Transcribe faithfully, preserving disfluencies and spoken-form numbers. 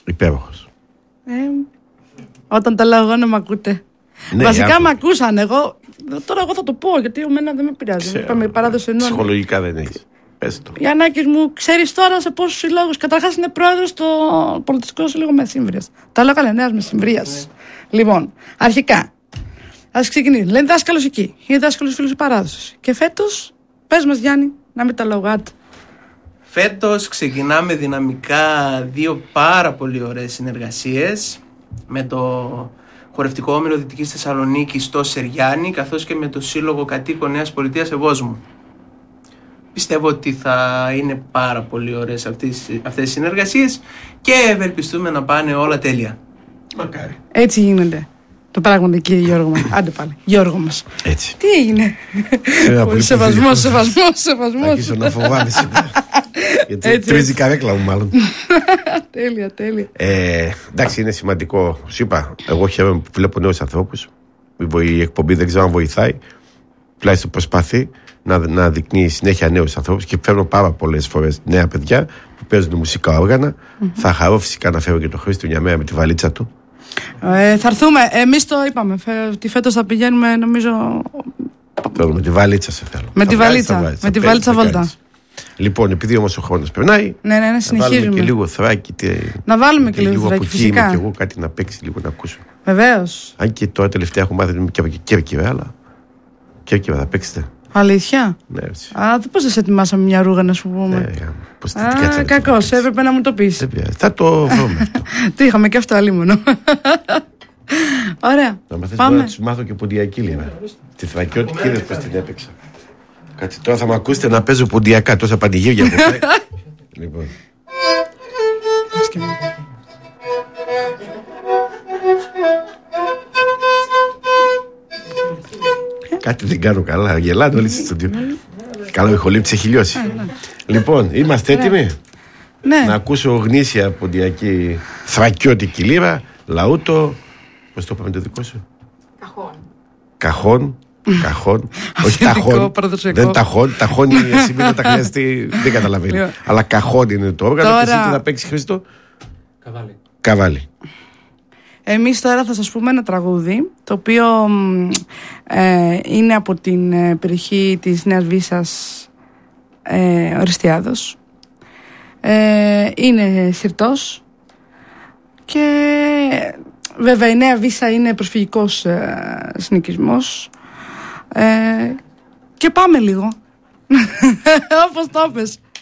Υπέροχος. Ε, όταν τα λέω εγώ να μ' ακούτε. Ναι, βασικά άκου. μ' ακούσαν. Εγώ, τώρα εγώ θα το πω γιατί εμένα δεν με πειράζει. Είπαμε η παράδοση εννοώ. Ψυχολογικά δεν έχεις. Πες το. Γιαννάκης μου, ξέρεις τώρα σε πόσους συλλόγους. Καταρχάς είναι πρόεδρος στο Πολιτιστικό Σύλλογο Μεσημβρίας. Τα λέω καλά, Νέας Μεσημβρίας. Λοιπόν, αρχικά, ας ξεκινήσει. Λένε δάσκαλος εκεί. Είναι δάσκαλος φίλος παράδοσης. Και φέτος, πες μας Γιάννη, να μην τα λογάτε. Φέτος ξεκινάμε δυναμικά δύο πάρα πολύ ωραίες συνεργασίες με το Χορευτικό Όμιλο Δυτικής Θεσσαλονίκης στο Σεριάννη, καθώς και με το Σύλλογο Κατοίκων Νέας Πολιτείας Ευόσμου. Πιστεύω ότι θα είναι πάρα πολύ ωραίες αυτές, αυτές οι συνεργασίες και ευελπιστούμε να πάνε όλα τέλεια. Μακάρι. Έτσι γίνεται το πράγμα εκεί, Γιώργο μας. Άντε πάλι, Γιώργο μας. Έτσι. Τι έγινε? Σεβασμός, σεβασμός, σεβασμός. Άρχισε να φοβάμαι σήμερα. Γιατί Έτσι, τρίζει έτσι. η καρέκλα μου μάλλον. Τέλεια, τέλεια. Ε, εντάξει, είναι σημαντικό. Σου είπα, εγώ χαίρομαι που βλέπω νέους ανθρώπους. Η εκπομπή δεν ξέρω αν βοηθάει. Τουλάχιστον προσπαθεί να, να δεικνύει συνέχεια νέους ανθρώπους και φέρνω πάρα πολλές φορές νέα παιδιά που παίζουν μουσικά όργανα. Mm-hmm. Θα χαρώ φυσικά να φέρω και τον Χρήστο μια μέρα με τη βαλίτσα του. Ε, θα έρθουμε. Εμείς το είπαμε. Φε, ότι φέτος θα πηγαίνουμε, νομίζω. Θέλω, με τη βαλίτσα σε θέλω. Με θα τη βγάζεις, βαλίτσα. θα βγάζεις, Με θα τη παίζεις, βαλίτσα θα βόλτα. κάνεις. Λοιπόν, επειδή όμως ο χρόνος περνάει, Ναι, ναι, ναι, να βάλουμε συνεχίζουμε. και λίγο θράκι. Τε, Να βάλουμε και λίγο από θράκι, εκεί φυσικά. είμαι και εγώ κάτι να παίξει, λίγο να ακούσω. Βεβαίως. Αν και τώρα τελευταία έχω μάθει και από Κέρκυρα, αλλά Κέρκυρα θα παίξετε. Αλήθεια. Ναι, έτσι. Α, πώς δεν σε ετοιμάσαμε μια ρούγα να σου πούμε. Ναι, πώς θα την κάτσα Α, να την κακός, παίξεις. έπρεπε να μου το πεις. Δεν πειράζει. Θα το βρούμε αυτό. Τι είχαμε και αυτό αλίμονο. Ωραία. Να μαθαίνεις Πάμε. να τους μάθω και ποντιακή λίγα. Τη θρακιώτικη είδες πως την έπαιξα. Κάτι τώρα θα με ακούσετε να παίζω ποντιακά, τόσα πανηγύρια που πάει. Λοιπόν. Κάτι δεν κάνω καλά, γελάνε όλοι στο στούντιο. Καλό, η ηχολήπτης έχει λιώσει. Λοιπόν, είμαστε έτοιμοι Ναι. να ακούσω γνήσια ποντιακή θρακιώτικη λίρα, λαούτο. Πώς το είπαμε το δικό σου? Καχών. Καχών. Όχι Αυθεντικό, ταχών. παραδοσιακό. Δεν ταχών. Ταχών είναι σήμερα να τα χρειαστεί. Δεν καταλαβαίνει. Λοιπόν. Αλλά καχών είναι το όργανο. Τώρα- Και εσύ τι να παίξει, Χρήστο? Καβάλι. Καβάλι. Εμείς τώρα θα σας πούμε ένα τραγούδι το οποίο μ, ε, είναι από την ε, περιοχή της Νέας Βύσσας, ε, Οριστιάδος. Ε, είναι συρτός και βέβαια η Νέα Βύσσα είναι προσφυγικός ε, συνοικισμός. Ε, και πάμε λίγο. Όπως το πες.